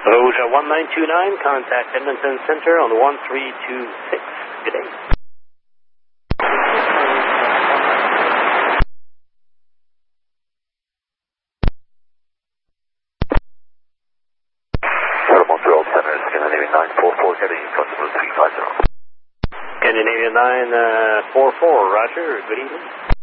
Roger 1929, contact Edmonton Center on the 1326. Good day. Montreal Center, Scandinavian 944, getting customer 350. Scandinavian 944, Roger. Good evening.